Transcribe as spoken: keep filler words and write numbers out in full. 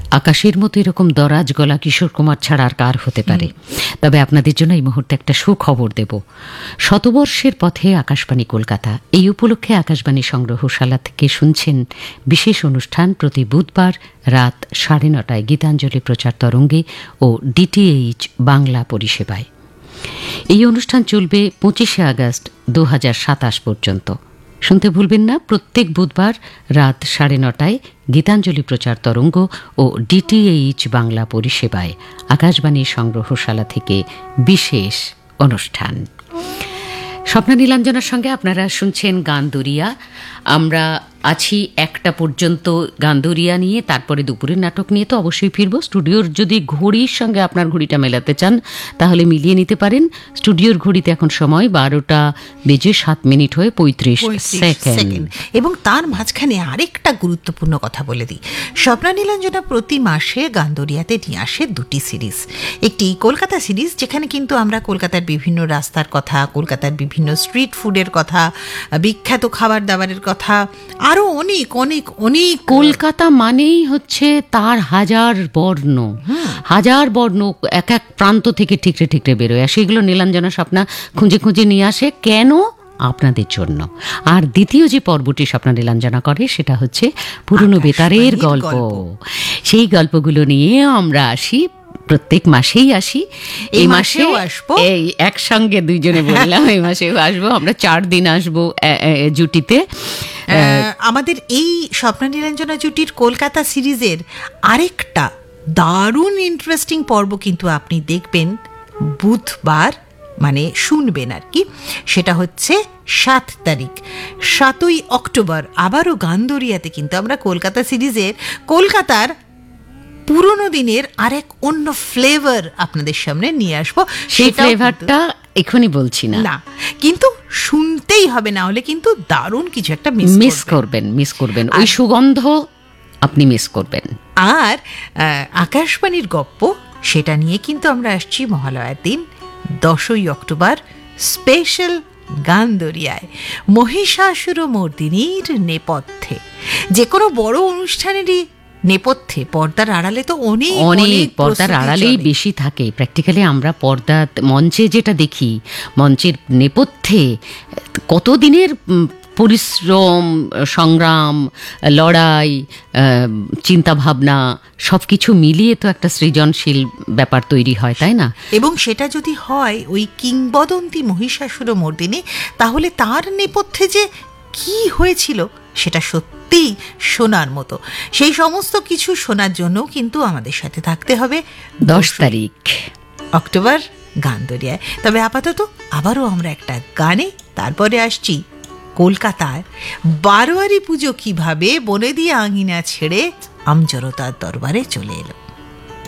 আকাশের মতো এরকম দরাজ গলা কিশোর কুমার ছাড়া আর কার হতে পারে। তবে আপনাদের জন্য এই মুহূর্তে একটা সুখবর দেব। শতবর্ষের পথে আকাশবাণী কলকাতা, এই উপলক্ষে আকাশবাণী সংগ্রহশালা থেকে শুনছেন বিশেষ অনুষ্ঠান প্রতি বুধবার রাত সাড়ে নটায় গীতাঞ্জলি প্রচার তরঙ্গে ও ডিটিএইচ বাংলা পরিষেবায়। এই অনুষ্ঠান চলবে পঁচিশে আগস্ট দু হাজার সাতাশ পর্যন্ত। শুনতে ভুলবেন না, প্রত্যেক বুধবার রাত সাড়ে নটায় গীতাঞ্জলি প্রচার তরঙ্গ ও ডিটিএইচ বাংলা পরিষেবায় আকাশবাণী সংগ্রহশালা থেকে বিশেষ অনুষ্ঠান। স্বপ্না নীলাঞ্জনার সঙ্গে আপনারা শুনছেন গানদরিয়া। আমরা আছি একটা পর্যন্ত গানদরিয়া নিয়ে, তারপরে দুপুরের নাটক নিয়ে তো অবশ্যই ফিরব। স্টুডিওর যদি ঘড়ির সঙ্গে আপনার ঘড়িটা মেলাতে চান তাহলে মিলিয়ে নিতে পারেন। স্টুডিওর ঘড়িতে এখন সময় বারোটা বেজে সাত মিনিট হয়ে পঁয়ত্রিশ সেকেন্ড। এবং তার মাঝখানে আরেকটা গুরুত্বপূর্ণ কথা বলে দিই, স্বপ্না নীলাঞ্জনা প্রতি মাসে গানদরিয়াতে নিয়ে আসে দুটি সিরিজ। একটি কলকাতা সিরিজ, যেখানে কিন্তু আমরা কলকাতার বিভিন্ন রাস্তার কথা, কলকাতার বিভিন্ন স্ট্রিট ফুডের কথা, বিখ্যাত খাবার দাবারের কথা, আরো অনেক অনেক অনেক। কলকাতা মানেই হচ্ছে তার হাজার বর্ণ, হাজার বর্ণ এক এক প্রান্ত থেকে ঠিকরে ঠিকরে বেরোয়, সেগুলো নীলাঞ্জনা স্বপ্না খুঁজে খুঁজে নিয়ে আসে। কেন? আপনাদের জন্য। আর দ্বিতীয় যে পর্বটি স্বপ্না নীলাঞ্জনা করে সেটা হচ্ছে পুরনো বেতারের গল্প। সেই গল্পগুলো নিয়ে আমরা আসি, প্রত্যেক মাসেই আসি। এই মাসেও আসবো, এই একসঙ্গে দুইজনে বললাম এই মাসেও আসবো। আমরা চার দিন আসবো জুটিতে। আমাদের এই স্বপ্না নীলাঞ্জনা জুটির কলকাতা সিরিজের আরেকটা দারুণ ইন্টারেস্টিং পর্ব কিন্তু আপনি দেখবেন বুধবার, মানে শুনবেন আর কি। সেটা হচ্ছে সাত তারিখ, সাতই অক্টোবর। আবারও গানদরিয়াতে কিন্তু আমরা কলকাতা সিরিজের কলকাতার পুরনো দিনের আরেক অন্য ফ্লেভার আপনাদের সামনে নিয়ে আসবো। সেই ফ্লেভারটা এখনই বলছি না, না কিন্তু শুনতেই হবে, না হলে কিন্তু দারুণ কিছু একটা মিস করবেন মিস করবেন ওই সুগন্ধ আপনি মিস করবেন। আর আকাশবাণীর গপ্প, সেটা নিয়ে কিন্তু আমরা আসছি মহালয়ার দিন দশই অক্টোবর স্পেশাল গানদরিয়ায়, মহিষাসুরমর্দিনীর নেপথ্যে। যে কোনো বড় অনুষ্ঠানেরই নেপথ্যে পর্দার আড়ালে তো অনেক অনেক পর্দার আড়ালেই বেশি থাকে। প্র্যাকটিক্যালি আমরা পর্দা মঞ্চে যেটা দেখি, মঞ্চের নেপথ্যে কতদিনের পরিশ্রম, সংগ্রাম, লড়াই, চিন্তাভাবনা সব কিছু মিলিয়ে তো একটা সৃজনশীল ব্যাপার তৈরি হয়, তাই না? এবং সেটা যদি হয় ওই কিংবদন্তি মহিষাসুরমর্দিনী, তাহলে তার নেপথ্যে যে কি হয়েছিল সেটা সত্যি শোনার মতো। সেই সমস্ত কিছু শোনার জন্য কিন্তু আমাদের সাথে থাকতে হবে দশ তারিখ অক্টোবর গানদরিয়ায়। তবে আপাতত আবারও আমরা একটা গানে, তারপরে আসছি কলকাতায় বারোয়ারি পুজো কিভাবে বনে দিয়ে আঙিনা ছেড়ে আমজনতার দরবারে চলে এলো।